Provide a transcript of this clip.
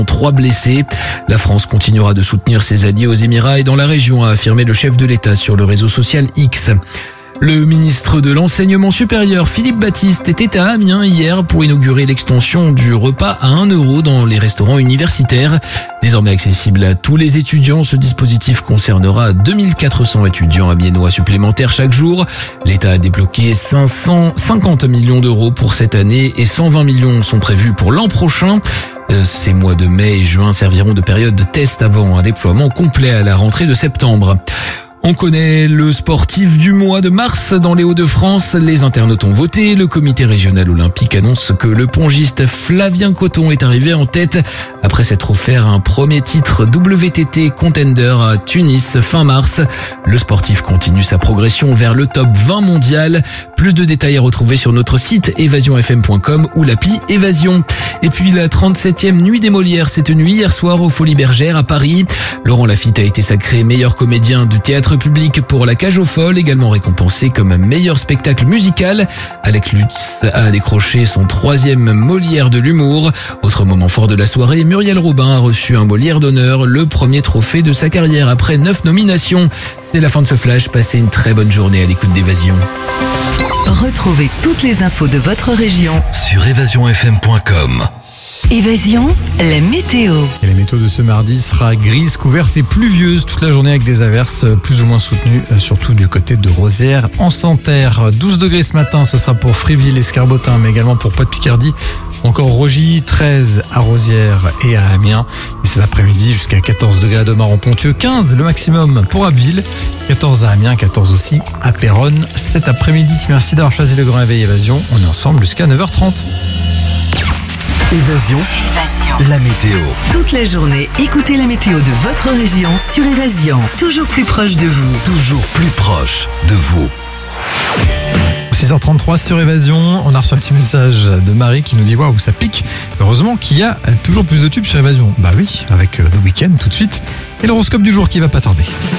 3 blessés. La France continuera de soutenir ses alliés aux Émirats et dans la région, a affirmé le chef de l'État sur le réseau social X. Le ministre de l'Enseignement supérieur, Philippe Baptiste, était à Amiens hier pour inaugurer l'extension du repas à 1 € dans les restaurants universitaires. Désormais accessible à tous les étudiants, ce dispositif concernera 2400 étudiants amiénois supplémentaires chaque jour. L'État a débloqué 550 millions d'euros pour cette année et 120 millions sont prévus pour l'an prochain. Ces mois de mai et juin serviront de période de test avant un déploiement complet à la rentrée de septembre. On connaît le sportif du mois de mars dans les Hauts-de-France. Les internautes ont voté. Le comité régional olympique annonce que le pongiste Flavien Coton est arrivé en tête après s'être offert un premier titre WTT Contender à Tunis fin mars. Le sportif continue sa progression vers le top 20 mondial. Plus de détails à retrouver sur notre site evasionfm.com ou l'appli Évasion. Et puis la 37e nuit des Molières s'est tenue hier soir aux Folies Bergères à Paris. Laurent Lafitte a été sacré meilleur comédien du théâtre public pour La Cage aux Folles, également récompensé comme meilleur spectacle musical. Alex Lutz a décroché son 3e Molière de l'humour. Autre moment fort de la soirée, Muriel Robin a reçu un Molière d'honneur, le premier trophée de sa carrière après 9 nominations. C'est la fin de ce flash, passez une très bonne journée à l'écoute d'Évasion. Retrouvez toutes les infos de votre région sur evasionfm.com. Évasion, la météo. Et la météo de ce mardi sera grise, couverte et pluvieuse toute la journée avec des averses plus ou moins soutenues, surtout du côté de Rosières en Santerre. 12 degrés ce matin, ce sera pour Fréville et Scarbotin, mais également pour Poix-de-Picardie. Encore Rogy, 13 à Rosières et à Amiens. Et c'est l'après-midi jusqu'à 14 degrés à Domare-en-Ponthieu, 15 le maximum pour Abbeville, 14 à Amiens, 14 aussi à Péronne cet après-midi. Merci d'avoir choisi le Grand Réveil Évasion. On est ensemble jusqu'à 9h30. Évasion, la météo. Toute la journée, écoutez la météo de votre région sur Évasion. Toujours plus proche de vous. Toujours plus proche de vous. 6h33 sur Évasion, on a reçu un petit message de Marie qui nous dit waouh, ça pique. Heureusement qu'il y a toujours plus de tubes sur Évasion. Bah oui, avec The Weeknd tout de suite et l'horoscope du jour qui va pas tarder.